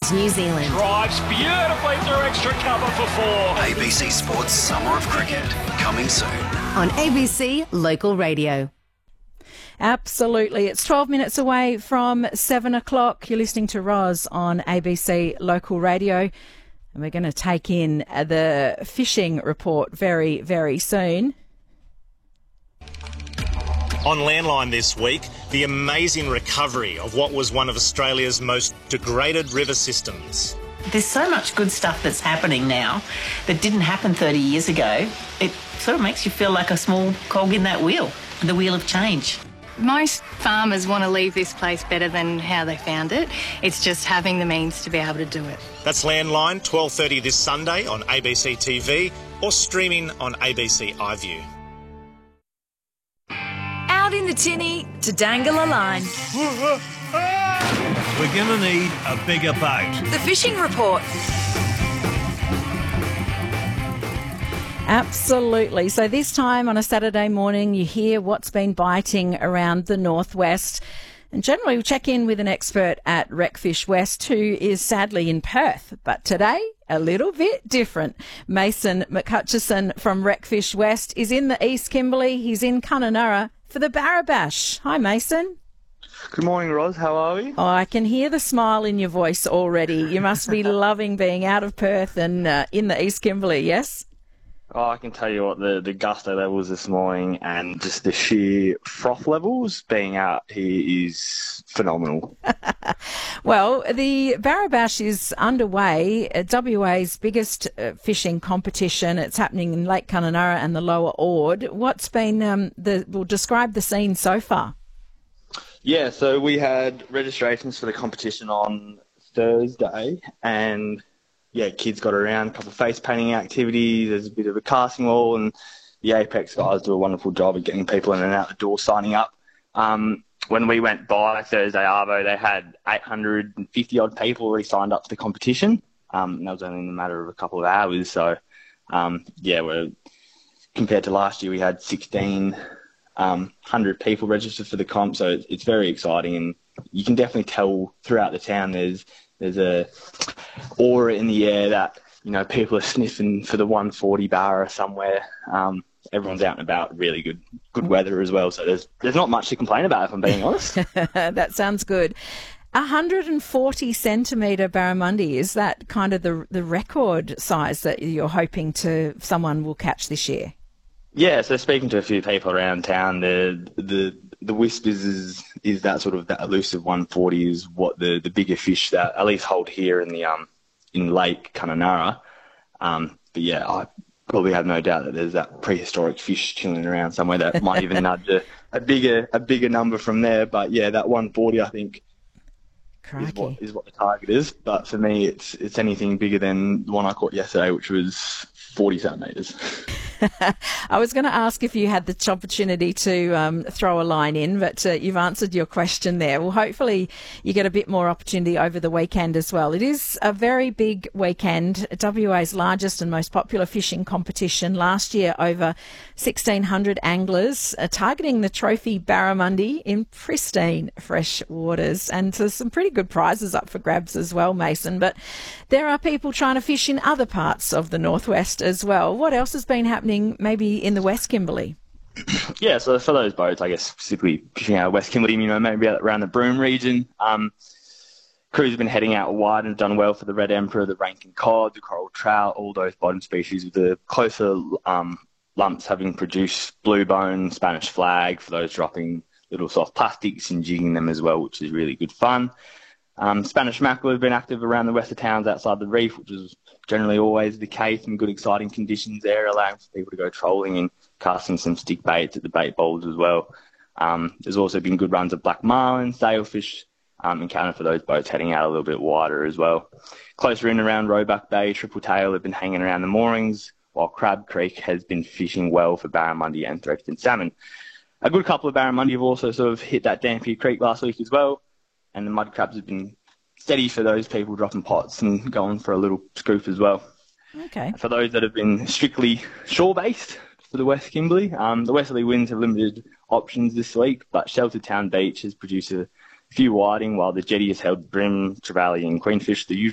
Sports New Zealand. Drives beautifully through extra cover for 4. ABC Sports Summer of Cricket, coming soon. On ABC Local Radio. Absolutely. It's 12 minutes away from 7 o'clock. You're listening to Roz on ABC Local Radio. And we're going to take in the fishing report very, very soon. On Landline this week, the amazing recovery of what was one of Australia's most degraded river systems. There's so much good stuff that's happening now that didn't happen 30 years ago. It sort of makes you feel like a small cog in that wheel, the wheel of change. Most farmers want to leave this place better than how they found it. It's just having the means to be able to do it. That's Landline, 12:30 this Sunday on ABC TV or streaming on ABC iView. Out in the tinny to dangle a line. We're going to need a bigger boat. The fishing report. Absolutely. So this time on a Saturday morning, you hear what's been biting around the northwest. And generally we check in with an expert at Recfish West who is sadly in Perth. But today, a little bit different. Mason McHutchison from Recfish West is in the East Kimberley. He's in Kununurra for the Barrabash. Hi, Mason. Good morning, Roz. How are we? Oh, I can hear the smile in your voice already. You must be loving being out of Perth and in the East Kimberley, yes? Oh, I can tell you what, the gusto levels this morning and just the sheer froth levels being out here is phenomenal. Well, the Barrabash is underway, WA's biggest fishing competition. It's happening in Lake Kununurra and the Lower Ord. What's been describe the scene so far? Yeah, so we had registrations for the competition on Thursday and yeah, kids got around, a couple of face painting activities, there's a bit of a casting wall, and the Apex guys do a wonderful job of getting people in and out the door signing up. When we went by Thursday Arvo, they had 850-odd people already signed up for the competition. And that was only in a matter of a couple of hours. So, compared to last year, we had 1,600 people registered for the comp, so it's very exciting. And you can definitely tell throughout the town there's a aura in the air that, you know, people are sniffing for the 140 barra somewhere. Everyone's out and about, really good weather as well. So there's not much to complain about, if I'm being honest. That sounds good. 140 centimetre barramundi, is that kind of the record size that you're hoping someone will catch this year? Yeah, so speaking to a few people around town, the whispers is that sort of that elusive 140 is what the bigger fish that at least hold here in the in Lake Kununurra. But yeah, I probably have no doubt that there's that prehistoric fish chilling around somewhere that might even nudge a bigger number from there. But yeah, that 140 I think is what the target is. But for me, it's anything bigger than the one I caught yesterday, which was 40 centimetres. I was going to ask if you had the opportunity to throw a line in, but you've answered your question there. Well, hopefully you get a bit more opportunity over the weekend as well. It is a very big weekend, WA's largest and most popular fishing competition. Last year, over 1,600 anglers targeting the trophy barramundi in pristine fresh waters. And there's some pretty good prizes up for grabs as well, Mason. But there are people trying to fish in other parts of the northwest as well. What else has been happening maybe in the West Kimberley? Yeah, so for those boats, I guess specifically fishing out of West Kimberley, you know, maybe around the Broome region, crews have been heading out wide and done well for the Red Emperor, the Rankin cod, the coral trout, all those bottom species with the closer lumps having produced blue bone, Spanish flag for those dropping little soft plastics and jigging them as well, which is really good fun. Spanish mackerel have been active around the west of towns outside the reef, which is generally always the case, and good exciting conditions there, allowing for people to go trolling and casting some stick baits at the bait bowls as well. There's also been good runs of black marlin, sailfish, encountered for those boats heading out a little bit wider as well. Closer in around Roebuck Bay, Triple Tail have been hanging around the moorings, while Crab Creek has been fishing well for barramundi and Threepton salmon. A good couple of barramundi have also sort of hit that Dampier Creek last week as well, and the mud crabs have been steady for those people dropping pots and going for a little scoop as well. Okay. For those that have been strictly shore-based for the West Kimberley, the westerly winds have limited options this week, but Sheltertown Beach has produced a few whiting, while the jetty has held bream, trevally and queenfish, the